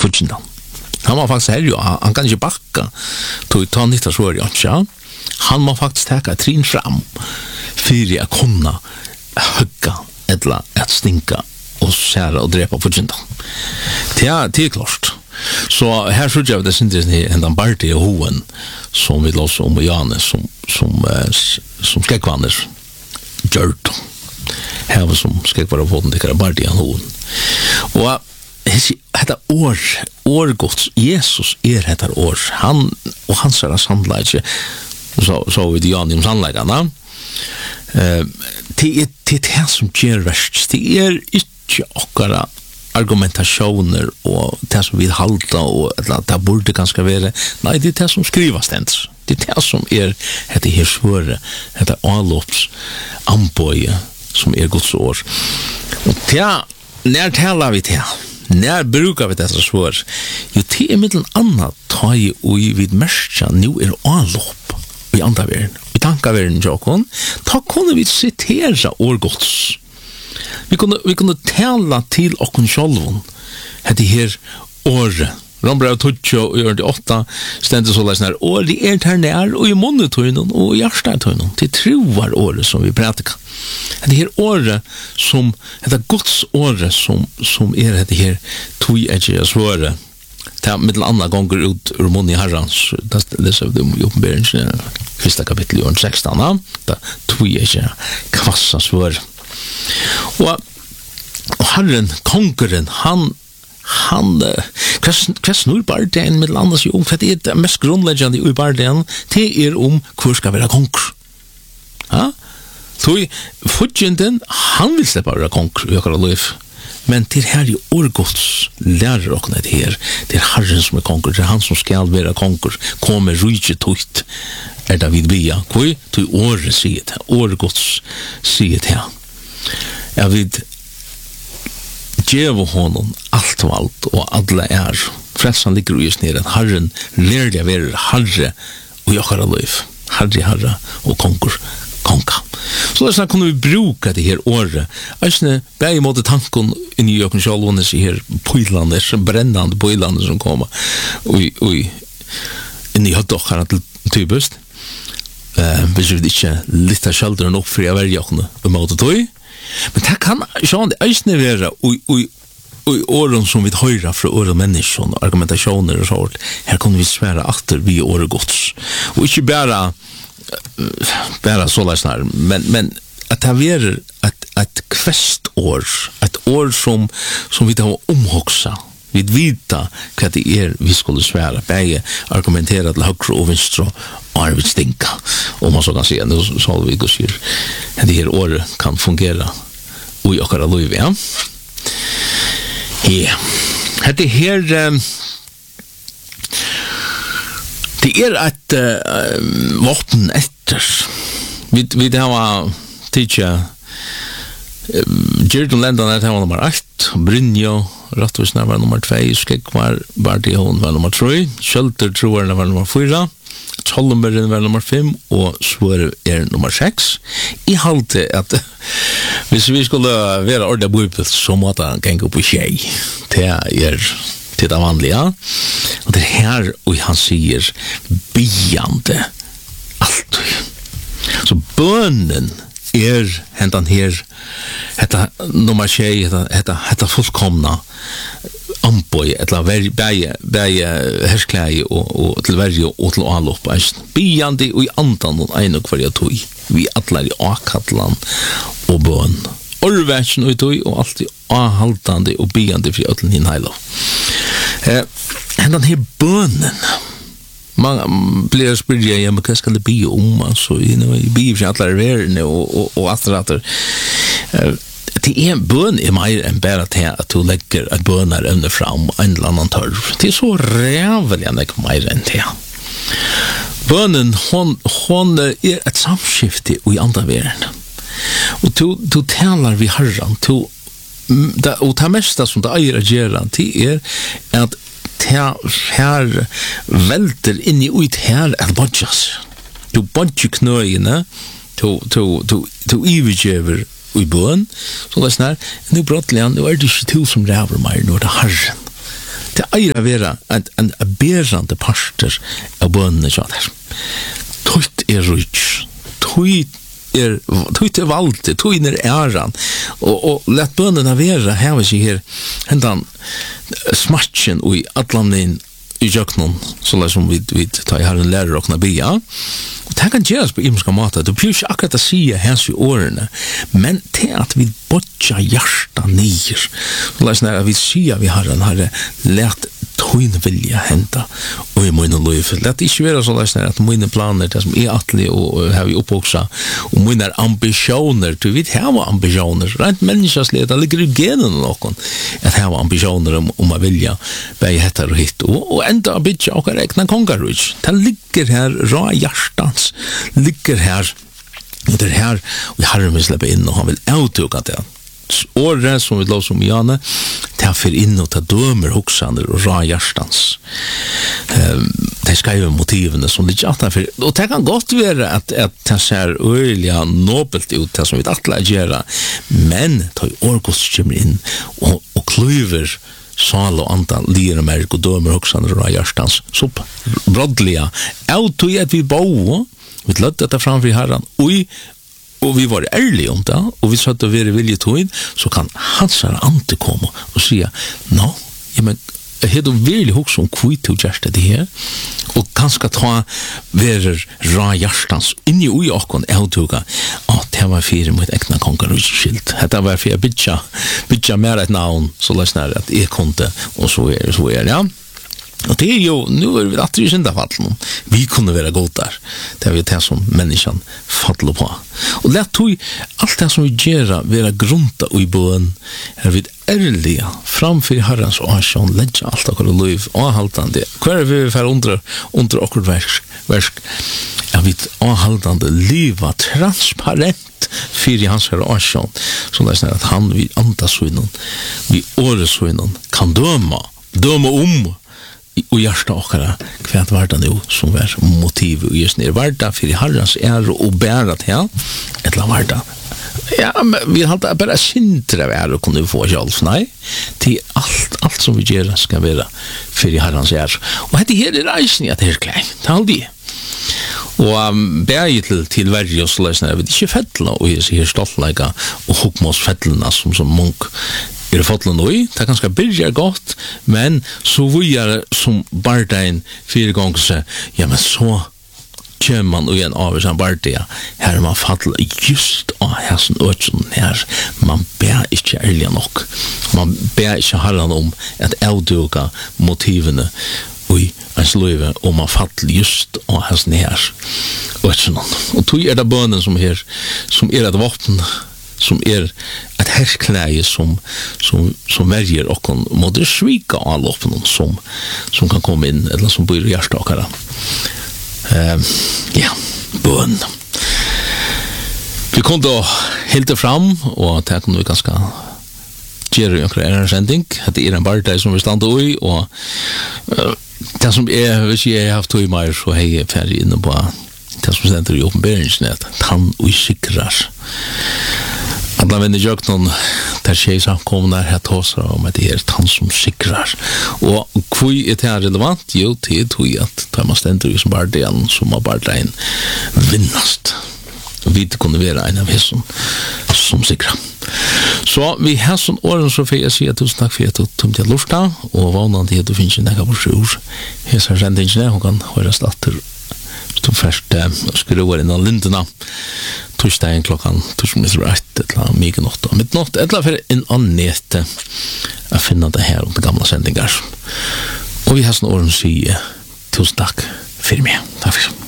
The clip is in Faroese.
fortjent han var faktisk heldig, han kan ikke bakka til å ta nytt av svår, ja. Han må faktisk ta trin fram for å kunne hugga eller at stinka og skjære og drepa fortjent det er klart. Så her så jag det syns det en party och hoen som vi lås om och Janne som skräckvanner gjort. Här var som skräckvara på den där party och hoen. Och detta år Guds Jesus detta år. Han och hans är sannlike så vi Janne om sannlikarna. Det som ger värst. Det är inte akkurat argumentationer och det som vi halta och det borde ganska vara nej det är det som skrivas ständs det är det som det här svåra det allops amboje som Guds år och när talar vi det när brukar vi det så svår ju till mittel annat tar ju vid märka nu allop i andra världen vi tankar världen Jakob ta kunde vi citera Guds Vi kunde tala till och själva. Det här året. Rombrev 8 ständigt så läsnar år det är här när och i monitoren och hjärtan till troar året som vi pratar. Det här året som det Guds året som är det här tog jag svåra. Ta mittel andra gånger ut ur munnen i Herrans det läser vi om i uppenbarelsen första kapitel 16 där tog jag kvassa svår. Och Herren, konkurren, han snur bara den med landas ju för det är det mest grundläggande i bara den det är hur ska vara konkur. Ja? Så fortjänten han vill släppa vara konkur jag kan liv. Men till här ju Guds lärer och det här det är Herren som är konkur, det är han som ska vara konkur, kommer rike tukt är David bia. Koi till året se det, Guds se det. Jag vet geva honom allt valt och alla frälsan ligger just ner att Herren lärde jag vara Herre och jag har liv Herre och konka så där kan vi bruka det här året alltså bäj mot tanken in i Jakob själva så här pojlarna som brännande pojlarna som kommer oj in i hot har att typiskt betyder inte lite shelter nog för jag välja mot det men det kan sjön det är vara och åren som vi höra från åren människor argumentationer och så här kan vi svära åter vi året Guds och inte bara så läsnar men att det är ett kvestår ett år som vi tar omhoxa vi vita vad det är vi skulle svära bäge argumentera till höger och vänster och vi stinka om man så kan säga nu så vi går sig det här året kan fungera och jag kan lov ja ja det här det är ett vapen efter vi har teacher Jordan Landon att han var nummer 8 Brynjo Rattusnar var nummer 2 Skekvar Bardi hon var nummer 3 Shelter Truer var nummer 4 Tollenberg var nummer 5 och Svör är nummer 6 I halte att hvis vi skulle vara ordet bubel så måste han kan gå på tjej det är till det vanliga och det här och han säger biande allt så bönen hentan här detta nummer 6 detta fullkomna ampoj eller bäge härskläge och till varje och till allop biande och I andan och en och varje tog vi alla I akatlan och bön orväsen och tog och alltid haltande och biande för öllin hin heila hentan här bönen man blir spyrja ja men vad ska det bli om alltså I blir för alla världen och att det är bön I mer än bara att du lägger att bönar under fram en eller annan törv. Det är så rävligen mer än det. Bönen hon är ett samskifte I andra världen. Och du talar vi Herren och det mesta som det är att göra det är att här välter in I ut här att bodjas. Du bodjar knöjena du ivigever I bön så läsnar nu brottligen nu är det 2000 räver mer nu det Herren Det eier å være en berande parster av bønnene så der. Tøyt ryds, tøyt valgte, tøyt æran, og lett bønnene være, her vil jeg her, hendan smatchen og i atlanen i jøknen, så som vi tar i herren lærer og bia. Og det kan gjøres på imenska måter. Du blir ikke akkurat å si hens i årene, men til at vi bodja hjertet nyer. Så at vi sier vi herren har lært tøyne vilja henta og i mine liv. Det ikke være så at mine planer, det som atli og har vi oppvoksa, og mine ambisjoner, du vet, her var ambisjoner, rent menneskeslig, det ligger i genen noen, at her var ambisjoner om å vilja vei hettar og hitt, og enda bytja okkar egna kongarudj. Det ligger her, ra hjertans, ligger her, og det her, og herren vil slippe inn, og han vil avtuka det. Året som vi lås om Jane, det er inn og ta dømer hoksaner og ra hjertans. De skriver motivene som det ikke for, og det kan godt være at det ser øyelig nobelt ut, det som vi atler gjør, men det er årgods kommer inn og klyver sal og antal lir og merk og dømer hoksaner og ra hjertans. Så broddelig, jeg tog at vi bo, vi lødde dette framfor i herren, og vi var ærlige om det, og vi satt å være vilje tog, så kan hans ante komme og sige, men jeg har virkelig hos om hvor du gjør det her, og kanskje ta være ra hjertans inni ui okkon avtuga, det var fyrir mot egna kongarutskilt. Det var fyrir bytja mer et navn, så løsner at jeg kunde, og så ja. Og det jo, nu vi at vi syndafallen, vi kunne være god der. Det vi det som menneskene faller på. Og lett tog alt det som vi gjør, være grunta i bøen, vi ærlige, framfor herrens åsjon, legge alt akkur liv, og haltande. Hver vi fer under akkur versk, vi avhaltande liva transparent fyrir hans herre åsjon, så det er at han vi andasvinnen, vi åresvinnen, kan døma og hjertet okkara hva var det nå som var motivet og just nere var det for i herrens og bæra til etla var det men vi har alltid bare sintre av og kunne få hjelp nei til alt som vi gjør skal være for i herrens og dette her reisen at det klei det aldri og bæg til verre og så løsner jeg vet ikke fettla og jeg sier stoltleika og hukmås fettlene som munk fåttlen oi, det ganske byrjar godt, men så vujar som bardein 4 ganger seg, men så kommer man ui en avgjørelsen bardeia, her man fattler just av hessen øtsen her, man ber ikke ærlig nok, man ber ikke herren om at avduga motivene ui ens livet, og man fattler just av hessen her øtsen. Og tog det bønnen som et våpen, som et herskleie som verger okkon måtte svika alle oppen som kan komme inn, eller som bor i hjertstakere. Bøn. Vi kom da helt det fram, og det kunne vi ganske gjøre en sending. Det en barndeg som vi stande i, og det som hvis jeg har haft to i meg, så har jeg ferdig inne på det som stender i åpenberingsnett, tann og sikrar. Alla vänner jag någon där tjejsa kommer här tåsar om att det är han som sikrar. Och kvui är det relevant? Jo, det tror jag att tar man ständer som bara delen som har bara en vinnast. Vi kunde vara en av hesson som sikrar. Så vi har sån åren så får jag säga tusen tack för att du tog till lufta och vanande att du finns en eka broschur. Hesar sändningen hon kan höra stater som först skruvar in av linderna. Torsdagen klokkan 1:01 eller midnatt og midnatt eller for en annete å finne det her om det gamle sendingar. Og vi har sånn åren sier tusen takk for meg. Takk for